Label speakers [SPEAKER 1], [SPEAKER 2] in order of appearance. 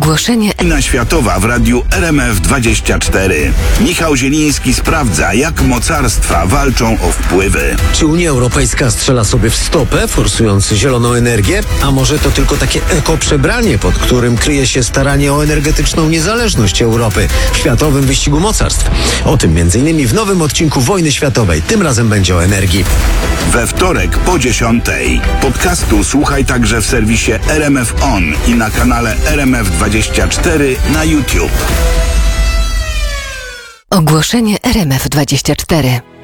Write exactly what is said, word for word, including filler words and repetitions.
[SPEAKER 1] Ogłoszenie
[SPEAKER 2] Wojna światowa w radiu R M F dwadzieścia cztery. Michał Zieliński sprawdza, jak mocarstwa walczą o wpływy.
[SPEAKER 3] Czy Unia Europejska strzela sobie w stopę, forsując zieloną energię? A może to tylko takie ekoprzebranie, pod którym kryje się staranie o energetyczną niezależność Europy w światowym wyścigu mocarstw? O tym między innymi w nowym odcinku Wojny Światowej. Tym razem będzie o energii.
[SPEAKER 2] We wtorek po dziesiątej. Podcastu słuchaj także w serwisie R M F On i na kanale R M F dwadzieścia cztery na YouTube.
[SPEAKER 1] Ogłoszenie R M F dwadzieścia cztery.